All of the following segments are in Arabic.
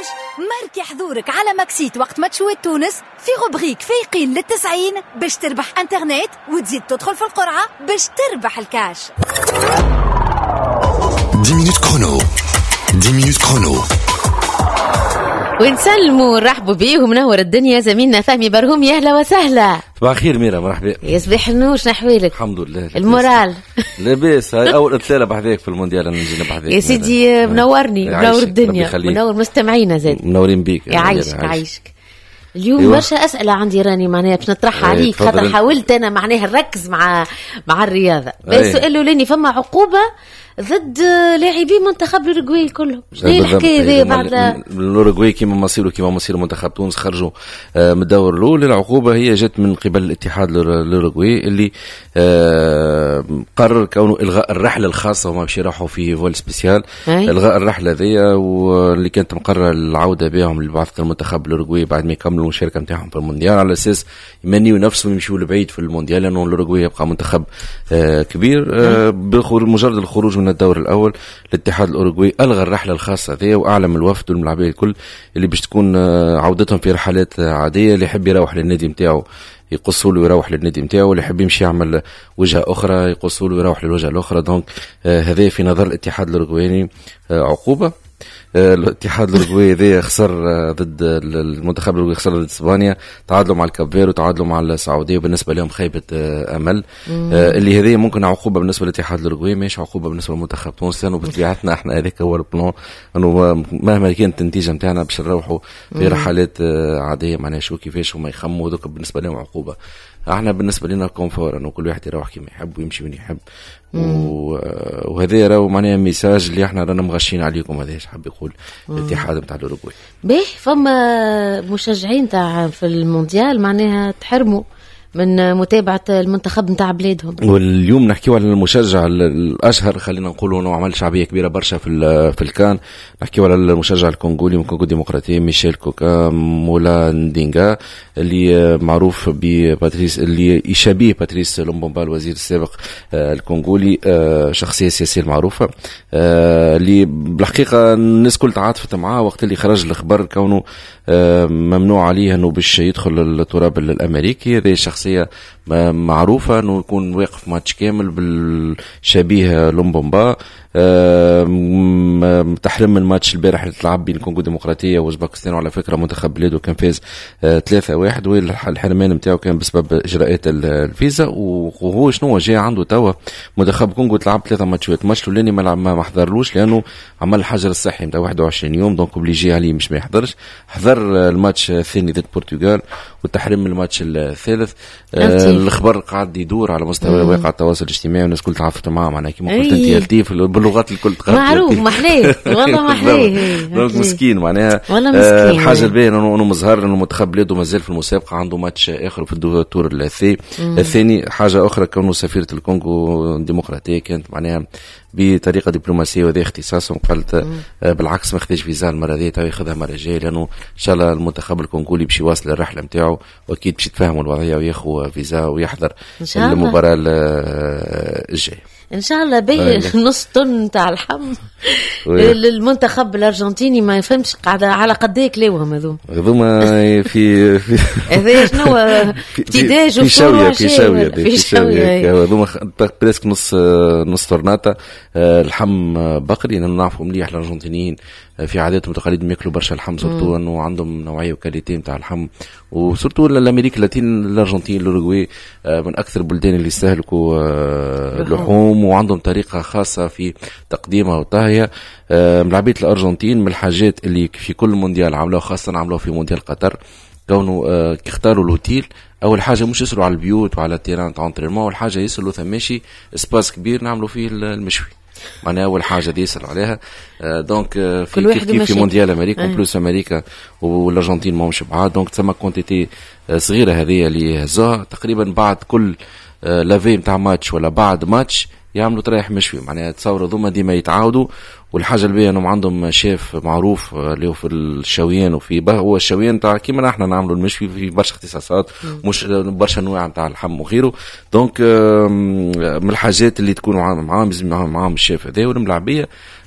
ديمانش ماركي حضورك على ماكسيت وقت ماتشوات تونس في غبريك فايقين لل90 باش تربح انترنت وتزيد تدخل في القرعة باش تربح الكاش. 10 minutes chrono. 10 minutes chrono. ونسلموا ونرحبوا بيه ومنور الدنيا زميلنا فهمي برهوم. يا اهلا وسهلا. صباح الخير ميرا، مرحبا. يصبح النور، شنو احوالك؟ الحمد لله. المورال لاباس. هاي اول اطلاله بحذاك في المونديال، انا نجي نبحذاك يا سيدي. منورني، منور الدنيا، منور مستمعينا زاد. منورين بيك. يعيشك. اليوم برشا أسئلة عندي راني معناها باش نطرحها عليك، خاطر حاولت أنا معناها نركز مع الرياضة. السؤال الأولاني، فما عقوبة ضد لاعبي منتخب الأوروغواي كلهم؟ شنو الحكاية ذي بعد الأوروغواي كيما مصير منتخب تونس خرجوا من الدور الأول؟ العقوبة هي جت من قبل الاتحاد الأوروغواي اللي قرر كونه إلغاء الرحلة الخاصة، وما باش يروحوا في فول سبيسيال. إلغاء الرحلة ذي واللي كانت مقررة العودة بهم لبعثة المنتخب الأوروغواي بعد ما يكملوا المشاركة نتاعهم في المونديال، على أساس يمنيوا نفسهم يمشوا لبعيد في المونديال، لأنه الأوروغواي يبقى منتخب كبير. بمجرد الخروج من الدور الأول الاتحاد الأوروغواي ألغى الرحلة الخاصة ذي، وأعلم الوفد والملاعبية الكل اللي باش تكون عودتهم في رحلات عادية. اللي يحب يروح للنادي نتاعو يقصوا له يروح للنادي نتاعو، واللي يحب يمشي يعمل وجهة أخرى يقصوا له يروح للوجهة الأخرى. دونك هذا في نظر الاتحاد الأوروغواي عقوبة. الاتحاد الأوروغواي ذي خسر ضد المنتخب الأوروغواي، خسر ضد اسبانيا، تعادلوا مع الكابفير وتعادلوا مع السعوديه، وبالنسبه لهم خيبه امل. اللي هذه ممكن عقوبه بالنسبه للاتحاد الأوروغواي، مش عقوبه بالنسبه للمنتخب تونس، لانه بطبيعتنا احنا هذاك هو البلان، انه مهما كانت النتيجه نتاعنا باش نروحوا في رحلات عاديه معناها شو كيفاش وما يخموا. دوك بالنسبه لهم عقوبه. احنا بالنسبه لنا كونفور، انه كل واحد يروح كيما يحب ويمشي وين يحب. وهذا راهو معناها ميساج اللي احنا رانا مغشين عليكم. هذا ايش حاب يقول الاتحاد نتاع الأوروغواي؟ باهي، فما مشجعين تاع في المونديال معناها تحرموا من متابعة المنتخب نتاع بلادهم. واليوم نحكيو على المشجع الأشهر، خلينا نقولوا انه عمل شعبية كبيرة برشا في الكان. نحكيو على المشجع الكونغولي من كونغو الديمقراطية، ميشيل كوكا مولا ندينغا، اللي معروف بباتريس، اللي يشابه باتريس لومبومبا الوزير السابق الكونغولي، شخصية سياسية معروفة، اللي بالحقيقة الناس كل تعاطفت معاه وقت اللي خرج الخبر كونه ممنوع عليه انه باش يدخل التراب الامريكي. هذه شخصية معروفة انه يكون واقف ماتش كامل بالشبيه لومبومبا. تحرم الماتش البارح اللي تلعب بين كونغو الديمقراطية واوزباكستان، وعلى فكرة منتخب بلاده كان فاز 3-1، والحرمان نتاعو كان بسبب اجراءات الفيزا. وهو شنو جاي عنده توا منتخب كونغو تلعب 3 ماتشات، ماتش الاولاني ما حضرلوش لانه عمل الحجر الصحي نتاع 21 يوم، دونك اوبليجي عليه مش ما يحضرش. حضر الماتش الثاني ضد البرتغال والتحريم من الماتش الثالث. الخبر قاعد يدور على مستوى واقع التواصل الاجتماعي، والناس كل تعرفت معاه معناها كيما قلت انت لطيف باللغات الكل معروف محليه والله محليه. دونك مسكين معناها الحاجه الباهيه انه مظهر انه منتخب بلاده مازال في المسابقه، عنده ماتش اخر في الدور الثاني. حاجه اخرى كونه سفيره الكونغو الديمقراطيه كانت معناها بطريقه دبلوماسيه وذي اختصاصهم، قالت بالعكس ما خدش فيزا المره ذي، تو ياخذها المره الجايه، لانه ان شاء الله المنتخب الكونغولي باش يواصل الرحله نتاعو، واكيد باش يتفاهموا الوضعيه وياخذ فيزا ويحضر المباراه الجايه ان شاء الله. باهي نص طن تاع اللحم للمنتخب الارجنتيني، ما يفهمش قاعده على قد ايه كلاوهم هذوما في هذا شنو ابتداج في شاويه هذوما بريسك نص طرناطه لحم بقري. نعرفوا مليح الارجنتينيين في عاداتهم وتقاليدهم ياكلوا برشا لحم، سورتو انه عندهم نوعيه وكاليتي نتاع اللحم، وسورتو الامريكا اللاتين الارجنتين الاوروغواي من اكثر البلدان اللي يستهلكوا اللحوم، وعندهم طريقه خاصه في تقديمها وطهيها. ملاعبيه الارجنتين من الحاجات اللي في كل مونديال عملوها، خاصه عملوها في مونديال قطر، كونوا اختاروا الاوتيل. اول حاجه مش يسلوا على البيوت وعلى التيران تاع انترينمون، اول حاجه يسلوا ثماشي سباس كبير نعملوا فيه المشوي، معناها اول حاجه دي يسأل عليها. دونك في كيف في مونديال امريكا بلوس امريكا والارجنتين ما مش بعاد، دونك تسمى كونتيتي صغيره هذه اللي هزوها تقريبا بعد كل لافي نتاع ماتش ولا بعد ماتش يعملوا طريح مشوي، معناها تصوروا ذوما ديما يتعاودوا. والحاجه الباهيه انهم عندهم شيف معروف اللي هو في الشويان، وفي هو الشويان تاع كيما احنا نعملوا المشوي في برشا اختصاصات، مش برشا انواع نتاع اللحم وغيره. دونك من الحاجات اللي تكون معاهم الشيف هذا والملاعبيه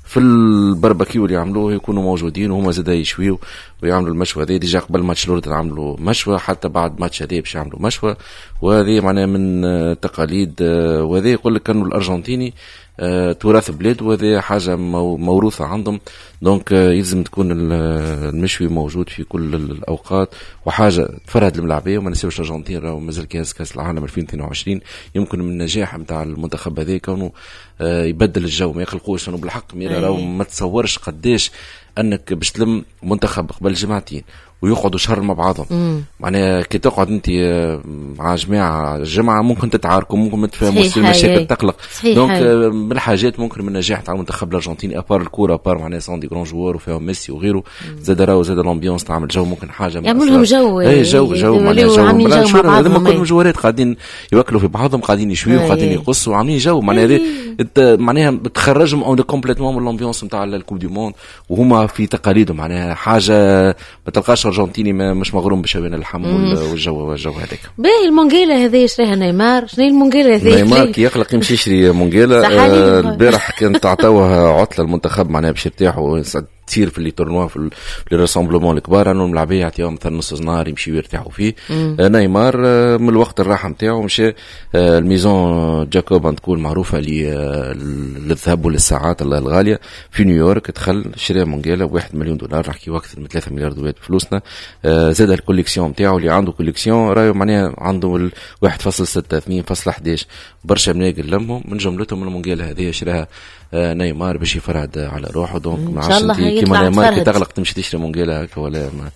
في البربكيو اللي يعملوه يكونوا موجودين وهما زادا يشويوا ويعملوا المشوى هذه. ديجا قبل ماتش لورد عملوا مشوى، حتى بعد ماتش هذه باش يعملوا مشوى، وهذه معناها من تقاليد. وهذه يقول لك كانوا الارجنتيني تراث بلاد، وهذه حاجه موروثه عندهم. دونك يلزم تكون المشوي موجود في كل الاوقات، وحاجه تفرهد الملاعبيه. وما نسيوش الارجنتين راهو مازال كاس العالم 2022 يمكن من النجاح نتاع المنتخب هذا كونه يبدل الجو، ما يخلقوش انه بالحق ميرا راهو ما تصورش قداش انك باش تلم منتخب قبل جماعتين ويقعدوا شهر مع بعضهم. معناها كي تقعد انت مع جماعه ممكن تتعاركوا، ممكن ما تفهموش، المشاكل تقلق. دونك من الحاجات ممكن من النجاح تاع المنتخب الارجنتيني ابار الكوره، ابار معناها سون دي غران جوار وفيهم ميسي وغيره، زاد راهو زاد الامبيونس تعمل جو، ممكن حاجه يعمل لهم جو، جو معناها جو. هذوما كلهم جوارات قاعدين يوكلوا في بعضهم، قاعدين يشويوا، قاعدين يقصوا، عاملين جو. معناها معناها بتخرجهم اون كومبليتمون من الامبيونس نتاع الكوب دي موند، وهما في تقاليدهم. معناها حاجه ما تلقاش ارجنتيني مش مغروم بشوين اللحم والجو هذاك. باهي المونجيلا هذه يشريها نيمار. شنو هي المونجيلا هذه؟ نيمار كي يقلق يمشي يشري مونجيلا. البارح كانت عطاوها عطله المنتخب معناها باش يرتاحوا تصير في اللي تورنوا في لي راسامبلومون الكبار، انه الملاعبيه يعطيهم مثلا نص نهار يمشيو يرتاحوا فيه. نيمار من الوقت الراحه نتاعو مشى الميزون جاكوب تكون معروفه للذهب وللساعات الغاليه في نيويورك. دخل شرى مونجيلا $1 مليون، نحكي اكثر من 3 مليار دولار بفلوسنا. زاد الكوليكسيون نتاعو، اللي عنده كوليكسيون راهو معناها عنده 1.6 2.11 برشا مناقل لمهم، من جملتهم المونجيلا هذه شراها نيمار باش يفرهد على روحه. دونك ما عرفتش كيما نيمار كي تغلق تمشي تشري مونجيلا هكا ولا ما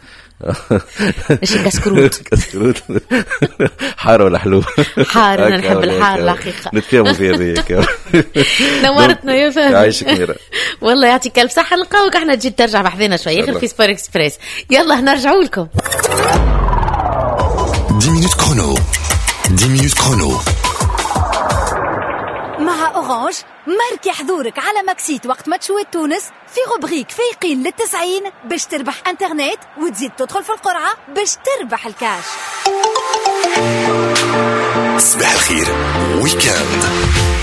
ايش كسكروت حار ولا حلو؟ حار، انا نحب الحار الحقيقه. نتفاهموا في هذه. نورتنا يا فهد، عايشك ميرا، والله يعطيك الف صحه. نلقاوك احنا تجي ترجع بحذنا شويه في سبور اكسبريس. يلا نرجعوا لكم 10 minutes chrono. 10 minutes chrono. مع أورانج ماركي حضورك على ماكسيت وقت ما تشوي تونس في روبريك فايقين لل90 باش تربح انترنت وتزيد تدخل في القرعة باش تربح الكاش. صباح الخير ويكاند.